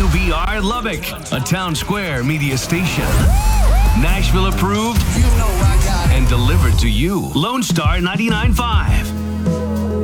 WBR Lubbock, a Town Square media station. Nashville approved You know I got it. and delivered to you. Lone Star 99.5.